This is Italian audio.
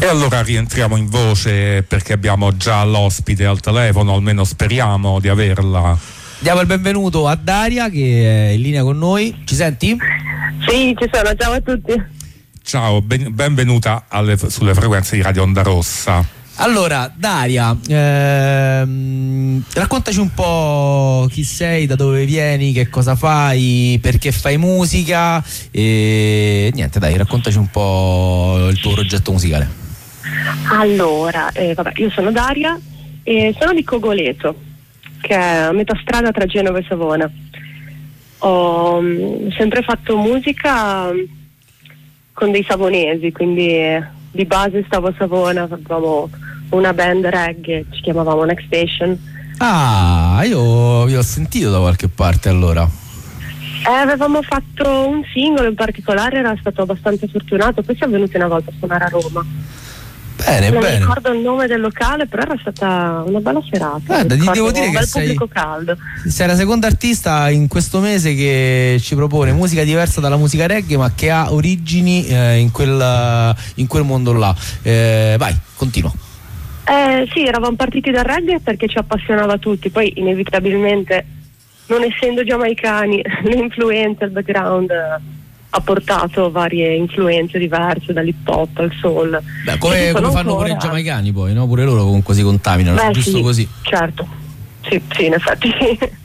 E allora rientriamo in voce perché abbiamo già l'ospite al telefono, almeno speriamo di averla. Diamo il benvenuto a Daria che è in linea con noi. Ci senti? Sì, ci sono, ciao a tutti. Ciao, benvenuta sulle frequenze di Radio Onda Rossa. Allora, Daria, raccontaci un po' chi sei, da dove vieni, che cosa fai, perché fai musica e niente, dai, raccontaci un po' il tuo progetto musicale. Allora, io sono Daria e sono di Cogoleto, che è a metà strada tra Genova e Savona. Ho sempre fatto musica con dei savonesi, quindi di base stavo a Savona, avevamo una band reggae, ci chiamavamo Next Station. Ah, io vi ho sentito da qualche parte allora. Avevamo fatto un singolo in particolare, era stato abbastanza fortunato, poi siamo venuti una volta a suonare a Roma. Bene, non bene. mi ricordo il nome del locale, però era stata una bella serata. Guarda, ti devo dire che sei pubblico caldo. Sei la seconda artista in questo mese che ci propone musica diversa dalla musica reggae, ma che ha origini in quel mondo là. Vai, continua. Sì, eravamo partiti dal reggae perché ci appassionava tutti, poi inevitabilmente, non essendo giamaicani, le influenze, il background ha portato varie influenze diverse, dall'hip hop al soul. Beh, come fanno pure i giamaicani poi, no? Pure loro comunque si contaminano, giusto sì, così. Certo, sì, in effetti sì.